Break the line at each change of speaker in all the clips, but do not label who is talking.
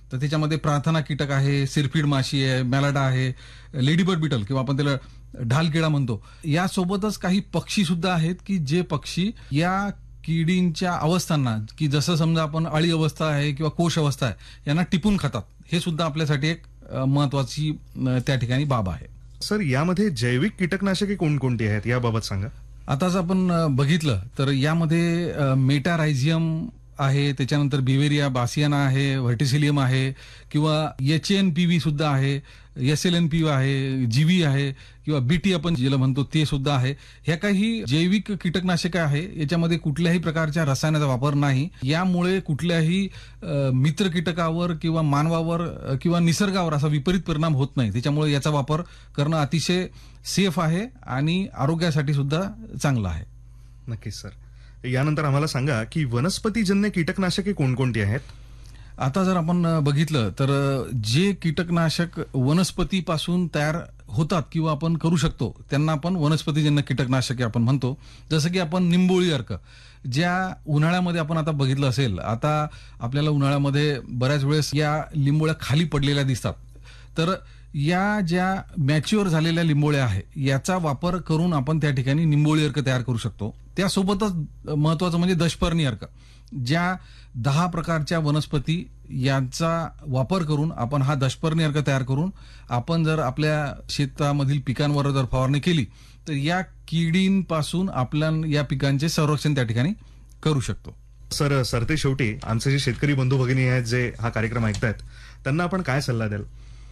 तर त्याच्यामध्ये प्रार्थना कीटक आहे, सिरफीड माशी आहे, मॅलाडा आहे, लेडीबर्ड बिटल किंवा आपण त्याला ढालकिडा म्हणतो. यासोबतच काही पक्षी सुद्धा आहेत की जे पक्षी या किडींच्या अवस्थांना, की जसं समजा आपण अळी अवस्था आहे किंवा कोश अवस्था आहे, यांना टिपून खातात. हे सुद्धा आपल्यासाठी एक महत्वाची त्या ठिकाणी बाब आहे.
सर, यामध्ये जैविक कीटकनाशके कोणकोणती आहेत याबाबत सांगा.
आताच आपण बघितलं तर यामध्ये मेटारायझियम आहे, त्याच्यानंतर बिवेरिया बासियाना आहे, व्हर्टिसिलियम आहे किंवा HNPV सुद्धा आहे, SLNP आहे, जीवी आहे किंवा बीटी आपण ज्याला म्हणतो ते सुद्धा आहे. ह्या काही जैविक कीटकनाशके आहे. याच्यामध्ये कुठल्याही प्रकारच्या रसायनाचा वापर नाही. यामुळे कुठल्याही मित्र कीटकावर किंवा मानवावर किंवा निसर्गावर असा विपरीत परिणाम होत नाही. त्याच्यामुळे याचा वापर करणं अतिशय सेफ आहे आणि आरोग्यासाठी सुद्धा चांगलं आहे.
नक्कीच सर. यानंतर आम्हाला सांगा की वनस्पतीजन्य कीटकनाशके कोणकोणती आहेत.
आता जर आपण बघितलं तर जे कीटकनाशक वनस्पतीपासून तयार होतात किंवा आपण करू शकतो त्यांना आपण वनस्पतीजन्य कीटकनाशके आपण म्हणतो. जसं की आपण निंबोळी अर्क, ज्या उन्हाळ्यामध्ये आपण आता बघितलं असेल, आता आपल्याला उन्हाळ्यामध्ये बऱ्याच वेळेस या लिंबोळ्या खाली पडलेल्या दिसतात. तर या ज्या मॅच्युअर झालेल्या लिंबोळ्या आहे याचा वापर करून आपण त्या ठिकाणी निंबोळी अर्क तयार करू शकतो. त्यासोबतच महत्वाचं म्हणजे दशपर्णी अर्क, ज्या 10 प्रकारच्या वनस्पती यांचा वापर करून आपण हा दशपर्णी अर्क तयार करून आपण जर आपल्या शेतामधील पिकांवर जर फवारणी केली तर या किडींपासून आपल्या या पिकांचे संरक्षण त्या ठिकाणी करू शकतो.
सर, सरते शेवटी आमचे जे शेतकरी बंधू भगिनी आहेत जे हा कार्यक्रम ऐकतायत त्यांना आपण काय सल्ला द्याल.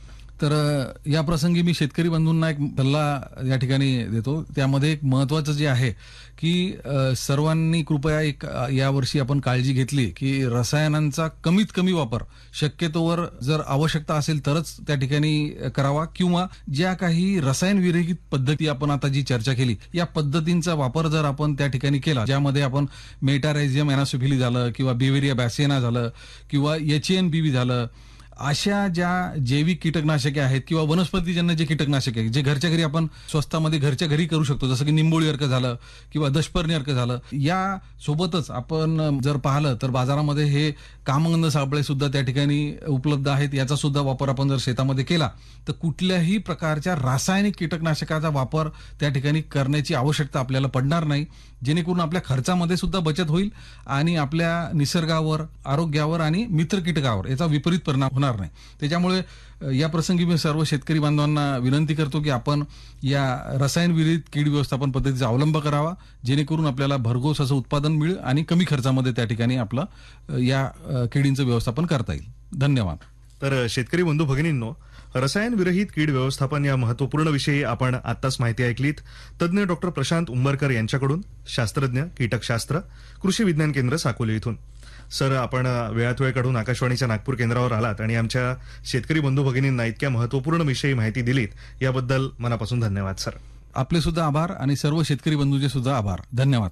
तर या प्रसंगी मी शेतकरी बंधूंना एक सल्ला या ठिकाणी देतो. त्यामध्ये एक महत्वाचं जे आहे की सर्वांनी कृपया एक यावर्षी आपण काळजी घेतली की रसायनांचा कमीत कमी वापर शक्यतोवर जर आवश्यकता असेल तरच त्या ठिकाणी करावा, किंवा ज्या काही रसायन विरहित पद्धती आपण आता जी चर्चा केली या पद्धतींचा वापर जर आपण त्या ठिकाणी केला, ज्यामध्ये आपण मेटारायझियम एनासोफिली झालं किंवा बिवेरिया बॅसियाना झालं किंवा HNPV झालं, अशा ज्या जैविक कीटकनाशके आहेत किंवा वनस्पतीजन्य जे कीटकनाशके आहेत जे घरच्या घरी आपण स्वस्तामध्ये घरच्या घरी करू शकतो, जसं की निंबोळी अर्क झालं किंवा दशपर्णी अर्क झालं. या सोबतच आपण जर पाहिलं तर बाजारामध्ये हे कामगंध सापळे सुद्धा त्या ठिकाणी उपलब्ध आहेत. याचा सुद्धा वापर आपण जर शेतामध्ये केला तर कुठल्याही प्रकारच्या रासायनिक कीटकनाशकाचा वापर त्या ठिकाणी करण्याची आवश्यकता आपल्याला पडणार नाही, जेणेकरून आपल्या खर्चामध्ये सुद्धा बचत होईल आणि आपल्या निसर्गावर, आरोग्यावर आणि मित्र कीटकावर याचा विपरीत परिणाम होणार नाही. त्याच्यामुळे या प्रसंगी मी सर्व शेतकरी बांधवांना विनंती करतो की आपण या रसायन विरहित कीड व्यवस्थापन पद्धतीचा अवलंब करावा, जेणेकरून आपल्याला भरघोस असं उत्पादन मिळेल आणि कमी खर्चामध्ये त्या ठिकाणी आपलं या किडींचं व्यवस्थापन करता येईल. धन्यवाद.
तर शेतकरी बंधू भगिनींनो, रसायन विरहित कीड व्यवस्थापन या महत्वपूर्ण विषयी आपण आत्ताच माहिती ऐकलीत. तज्ज्ञ डॉक्टर प्रशांत उंबरकर यांच्याकडून, शास्त्रज्ञ, कीटकशास्त्र, कृषी विज्ञान केंद्र साकोली इथून. सर, आपण वेळात वेळ काढून आकाशवाणीच्या नागपूर केंद्रावर आलात आणि आमच्या शेतकरी बंधू भगिनींना इतक्या महत्वपूर्ण विषयी माहिती दिलीत, याबद्दल मनापासून धन्यवाद सर.
आपले सुद्धा आभार आणि सर्व शेतकरी बंधूंचे सुद्धा आभार. धन्यवाद.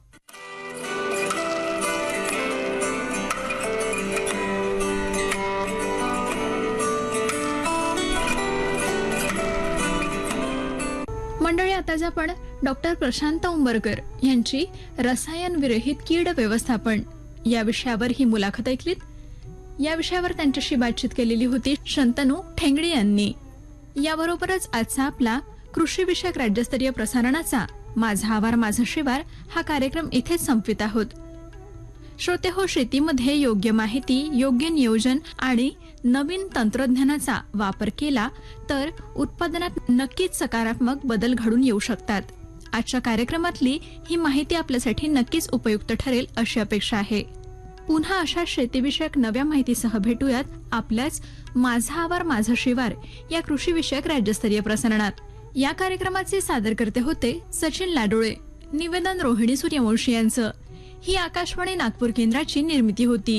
मंडळी, आताच आपण डॉक्टर प्रशांत उंबरकर यांची रसायन विरहित कीड व्यवस्थापन या विषयावर ही मुलाखत ऐकलीत. या विषयावर त्यांच्याशी बातचीत केलेली होती शंतनू ठेंगडी यांनी. याबरोबरच आजचा आपला कृषी विषयक राज्यस्तरीय प्रसारणाचा माझा आवार माझा शिवार हा कार्यक्रम इथेच संपवित आहोत. श्रोते हो, शेतीमध्ये योग्य माहिती, योग्य नियोजन आणि नवीन तंत्रज्ञानाचा वापर केला तर उत्पादनात नक्कीच सकारात्मक बदल घडून येऊ शकतात. आजच्या कार्यक्रमातली ही माहिती आपल्यासाठी नक्कीच उपयुक्त ठरेल अशी अपेक्षा आहे. पुन्हा अशा शेतीविषयक नव्या माहितीसह भेटूयात आपल्याच माझा आवार माझा शिवार या कृषी विषयक राज्यस्तरीय प्रसारणात. या कार्यक्रमाचे सादरकर्ते होते सचिन लाडोळे. निवेदन रोहिणी सूर्यवंशी यांचं. ही आकाशवाणी नागपूर केंद्राची निर्मिती होती.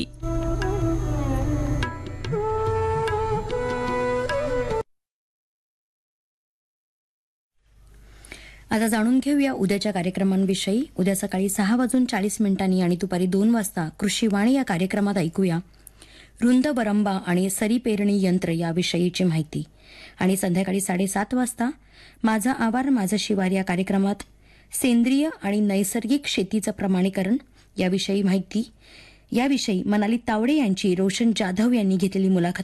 आता जाणून घेऊया उद्याच्या कार्यक्रमांविषयी. उद्या सकाळी 6:40 आणि दुपारी 2 वाजता कृषीवाणी या कार्यक्रमात ऐकूया रुंद बरंबा आणि सरी पेरणी यंत्र याविषयीची माहिती. आणि संध्याकाळी 7:30 वाजता माझा आवार माझा शिवार या कार्यक्रमात सेंद्रिय आणि नैसर्गिक शेतीचं प्रमाणीकरण याविषयी माहिती. याविषयी मनाली तावडे यांची रोशन जाधव यांनी घेतलेली मुलाखत